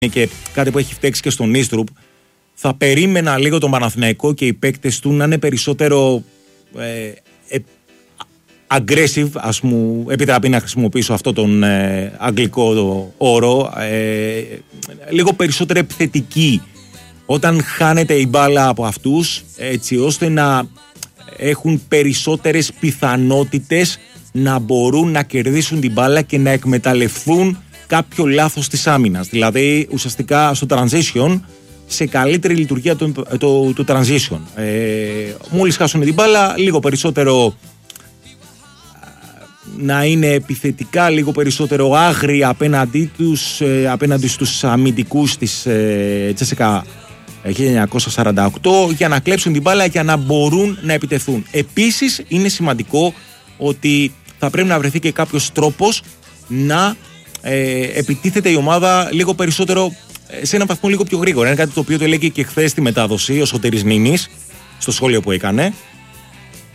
και κάτι που έχει φταίξει και στον Ίστρουπ, θα περίμενα λίγο τον Παναθηναϊκό και οι παίκτες του να είναι περισσότερο aggressive, ας μου επιτραπεί να χρησιμοποιήσω αυτό τον αγγλικό όρο, λίγο περισσότερο επιθετικοί όταν χάνεται η μπάλα από αυτούς, έτσι ώστε να έχουν περισσότερες πιθανότητες να μπορούν να κερδίσουν την μπάλα και να εκμεταλλευτούν κάποιο λάθος της άμυνας. Δηλαδή ουσιαστικά στο transition, σε καλύτερη λειτουργία του transition. Μόλις χάσουν την μπάλα, λίγο περισσότερο να είναι επιθετικά, λίγο περισσότερο άγρια απέναντι στους αμυντικούς της Τσέσσεκα 1948, για να κλέψουν την μπάλα, για να μπορούν να επιτεθούν. Επίσης είναι σημαντικό ότι θα πρέπει να βρεθεί και κάποιος τρόπος να επιτίθεται η ομάδα λίγο περισσότερο, σε έναν βαθμό λίγο πιο γρήγορα. Είναι κάτι το οποίο το έλεγε και χθες στη μετάδοση ο Σωτήρης Νίνης στο σχόλιο που έκανε.